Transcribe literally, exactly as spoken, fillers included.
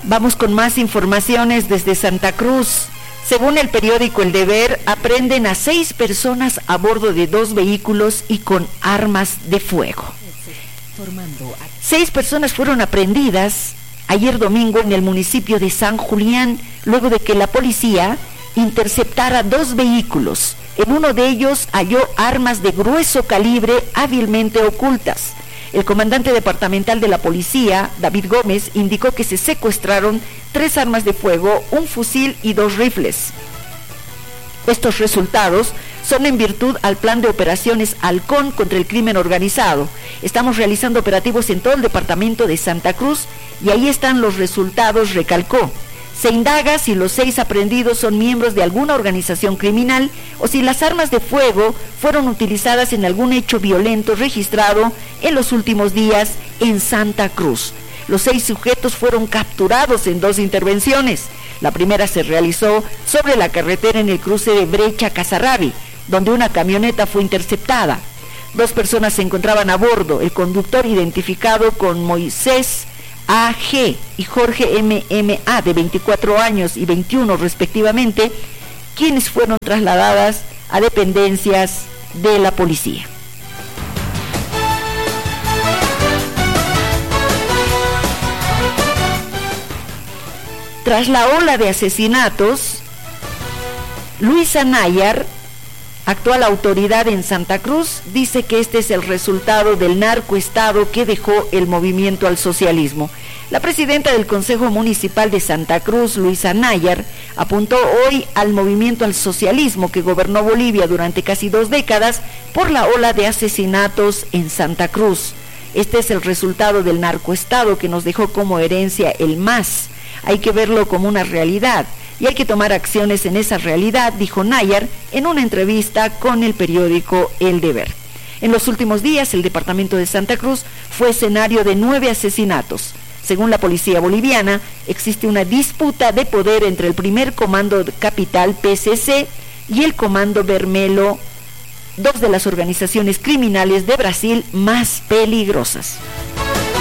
Vamos con más informaciones desde Santa Cruz. Según el periódico El Deber, aprenden a seis personas a bordo de dos vehículos y con armas de fuego. Seis personas fueron aprehendidas ayer domingo en el municipio de San Julián, luego de que la policía interceptara dos vehículos. En uno de ellos halló armas de grueso calibre hábilmente ocultas. El comandante departamental de la policía, David Gómez, indicó que se secuestraron tres armas de fuego, un fusil y dos rifles. Estos resultados son en virtud al plan de operaciones Halcón contra el crimen organizado. Estamos realizando operativos en todo el departamento de Santa Cruz y ahí están los resultados, recalcó. Se indaga si los seis aprehendidos son miembros de alguna organización criminal o si las armas de fuego fueron utilizadas en algún hecho violento registrado en los últimos días en Santa Cruz. Los seis sujetos fueron capturados en dos intervenciones. La primera se realizó sobre la carretera en el cruce de Brecha-Casarrabi, donde una camioneta fue interceptada. Dos personas se encontraban a bordo, el conductor identificado con Moisés A G y Jorge M M A de veinticuatro años y veintiuno respectivamente, quienes fueron trasladadas a dependencias de la policía. Tras la ola de asesinatos, Luisa Nayar, actual autoridad en Santa Cruz, dice que este es el resultado del narcoestado que dejó el movimiento al socialismo. La presidenta del Consejo Municipal de Santa Cruz, Luisa Nayar, apuntó hoy al movimiento al socialismo que gobernó Bolivia durante casi dos décadas por la ola de asesinatos en Santa Cruz. Este es el resultado del narcoestado que nos dejó como herencia el M A S. Hay que verlo como una realidad y hay que tomar acciones en esa realidad, dijo Nayar en una entrevista con el periódico El Deber. En los últimos días, el departamento de Santa Cruz fue escenario de nueve asesinatos. Según la policía boliviana, existe una disputa de poder entre el primer comando capital P C C y el comando Vermelho, dos de las organizaciones criminales de Brasil más peligrosas.